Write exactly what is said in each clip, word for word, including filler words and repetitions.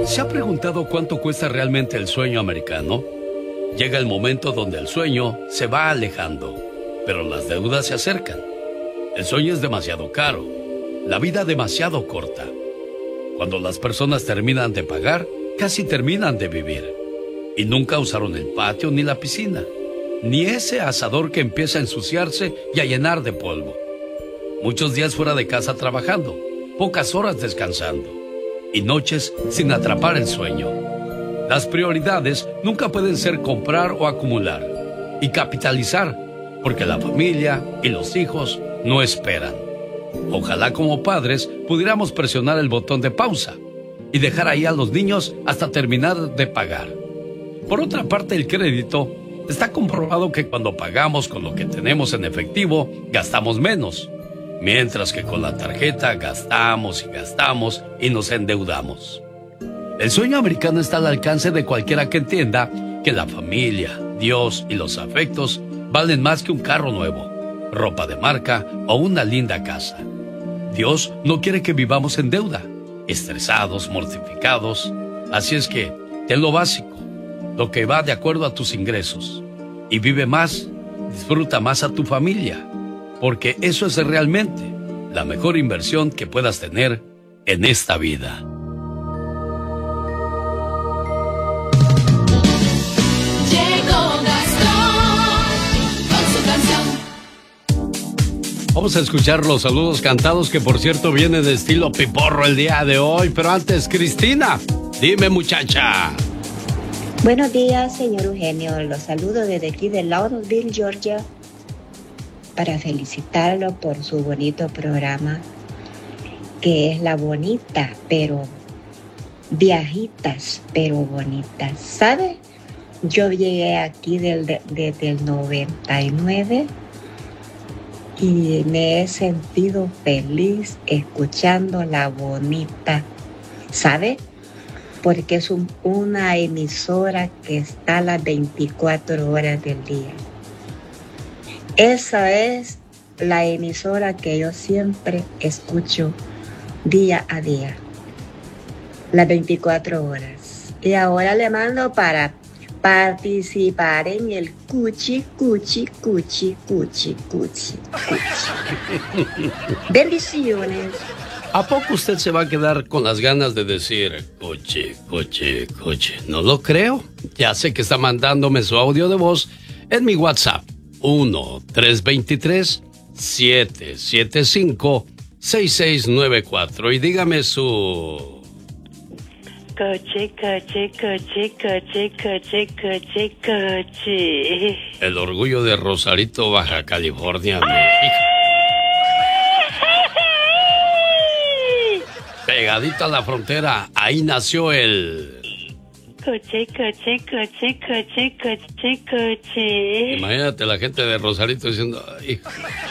¿Se ha preguntado cuánto cuesta realmente el sueño americano? Llega el momento donde el sueño se va alejando, pero las deudas se acercan. El sueño es demasiado caro, la vida demasiado corta. Cuando las personas terminan de pagar, casi terminan de vivir. Y nunca usaron el patio ni la piscina, ni ese asador que empieza a ensuciarse y a llenar de polvo. Muchos días fuera de casa trabajando, pocas horas descansando y noches sin atrapar el sueño. Las prioridades nunca pueden ser comprar o acumular y capitalizar, porque la familia y los hijos no esperan. Ojalá como padres pudiéramos presionar el botón de pausa y dejar ahí a los niños hasta terminar de pagar. Por otra parte, el crédito está comprobado que cuando pagamos con lo que tenemos en efectivo, gastamos menos, mientras que con la tarjeta gastamos y gastamos y nos endeudamos. El sueño americano está al alcance de cualquiera que entienda que la familia, Dios y los afectos valen más que un carro nuevo, ropa de marca o una linda casa. Dios no quiere que vivamos en deuda, estresados, mortificados. Así es que ten lo básico, lo que va de acuerdo a tus ingresos, y vive más, disfruta más a tu familia, porque eso es realmente la mejor inversión que puedas tener en esta vida. Vamos a escuchar los saludos cantados, que por cierto viene de estilo piporro el día de hoy. Pero antes, Cristina, dime, muchacha. Buenos días, señor Eugenio. Los saludo desde aquí de Loudonville, Georgia, para felicitarlo por su bonito programa, que es La Bonita, pero Viajitas, pero bonitas. ¿Sabe? Yo llegué aquí del, de, desde el noventa y nueve y me he sentido feliz escuchando La Bonita. ¿Sabe? Porque es un, una emisora que está a las veinticuatro horas del día. Esa es la emisora que yo siempre escucho día a día, las veinticuatro horas. Y ahora le mando para participar en el cuchi, cuchi, cuchi, cuchi, cuchi, cuchi. Bendiciones. ¿A poco usted se va a quedar con las ganas de decir coche, coche, coche? No lo creo. Ya sé que está mandándome su audio de voz en mi WhatsApp. uno tres dos tres siete siete cinco seis seis nueve cuatro. Y dígame su... Coche, coche, coche, coche, coche, coche, coche. El orgullo de Rosarito, Baja California, México. Pegadito a la frontera, ahí nació el... Coche, coche, coche, coche, coche, coche. Imagínate la gente de Rosarito diciendo... Ay.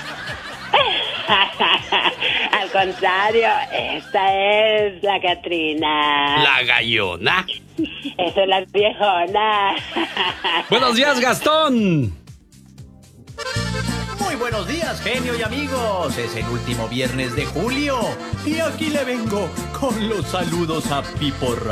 Al contrario, esta es la Catrina. La Gallona. Esa es la viejona. Buenos días, Gastón. Muy buenos días, genio y amigos. Es el último viernes de julio y aquí le vengo con los saludos a Piporra.